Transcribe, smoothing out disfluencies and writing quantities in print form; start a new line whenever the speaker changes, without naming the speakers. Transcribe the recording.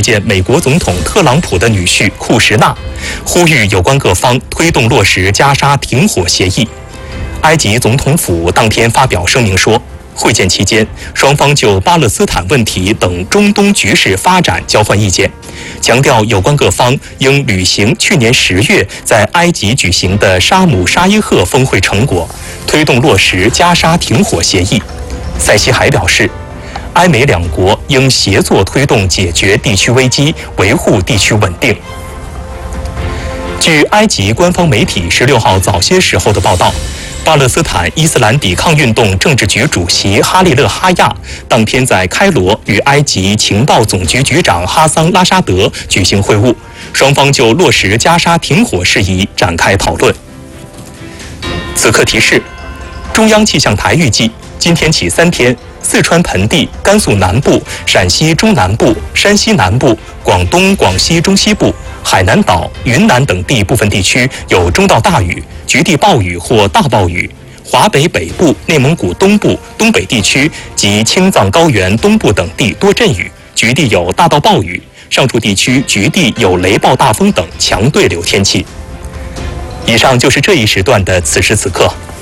见美国总统特朗普的女婿库什纳，呼吁有关各方推动落实加沙停火协议。埃及总统府当天发表声明说，会见期间，双方就巴勒斯坦问题等中东局势发展交换意见，强调有关各方应履行去年10月在埃及举行的沙姆沙伊赫峰会成果，推动落实加沙停火协议。塞西还表示，埃美两国应协作推动解决地区危机，维护地区稳定。据埃及官方媒体16号早些时候的报道，巴勒斯坦伊斯兰抵抗运动政治局主席哈利勒哈亚当天在开罗与埃及情报总局局长哈桑拉沙德举行会晤，双方就落实加沙停火事宜展开讨论。此刻提示：中央气象台预计，今天起3天，四川盆地、甘肃南部、陕西中南部、山西南部、广东、广西中西部、海南岛、云南等地部分地区有中到大雨，局地暴雨或大暴雨；华北北部、内蒙古东部、东北地区及青藏高原东部等地多阵雨，局地有大到暴雨；上述地区局地有雷暴大风等强对流天气。以上就是这一时段的此时此刻。